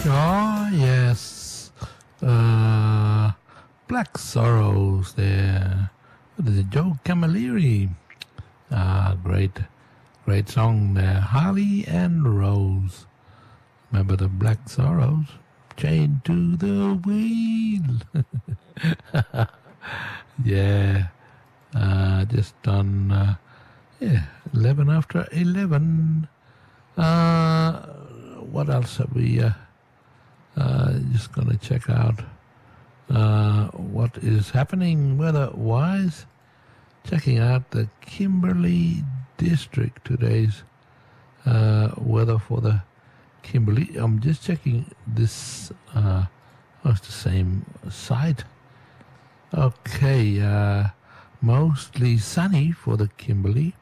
Oh, yes. Black Sorrows there. What is it? Joe Camilleri. Great song there. Harley and Rose. Remember the Black Sorrows? Chained to the wheel. Yeah. Just on, 11 after 11. What else have we... just going to check out what is happening weather-wise. Checking out the Kimberley District, today's weather for the Kimberley. I'm just checking this. It's the same site. Okay, mostly sunny for the Kimberley.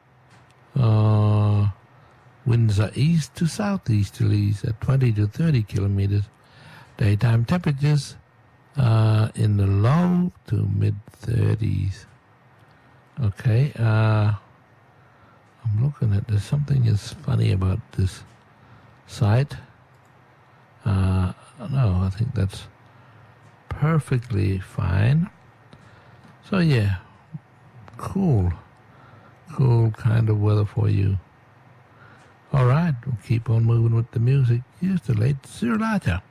Winds are east to southeasterlies at 20 to 30 kilometers. Daytime temperatures in the low to mid-30s. Okay, I'm looking at this. Something is funny about this site. No, I think that's perfectly fine. So yeah, cool kind of weather for you. All right, we'll keep on moving with the music. Here's the late Sir Laja.